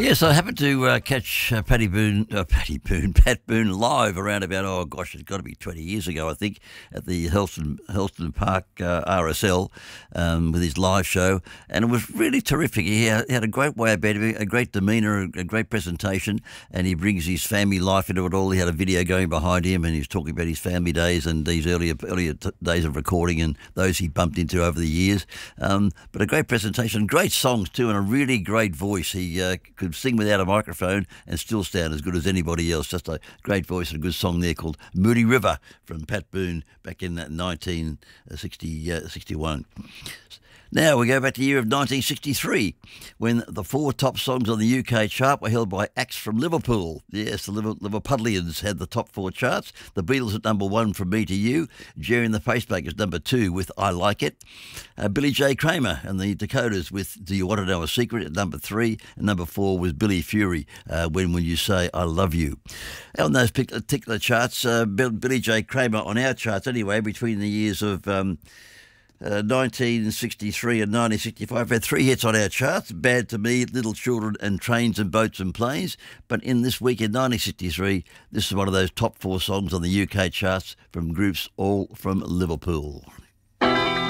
Yes, I happened to catch Pat Boone live around about, oh gosh, it's got to be 20 years ago, I think, at the Helston Park RSL with his live show, and it was really terrific. He had a great way about him, a great demeanour, a great presentation, and he brings his family life into it all. He had a video going behind him, and he was talking about his family days and these earlier days of recording and those he bumped into over the years. But a great presentation, great songs too, and a really great voice. He could sing without a microphone and still sound as good as anybody else. Just a great voice and a good song there called Moody River from Pat Boone back in 1961. Now we go back to the year of 1963 when the four top songs on the UK chart were held by acts from Liverpool. Yes, the Liverpudlians had the top four charts. The Beatles at number one, From Me to You. Jerry and the Pacemakers number two with I Like It. Billy J. Kramer and the Dakotas with Do You Want to Know a Secret at number three. And number four was Billy Fury, When Will You Say I Love You. On those particular charts, Billy J. Kramer on our charts anyway, between the years of 1963 and 1965 had three hits on our charts: Bad to Me, Little Children and Trains and Boats and Planes. But in this week in 1963, this is one of those top four songs on the UK charts from groups all from Liverpool.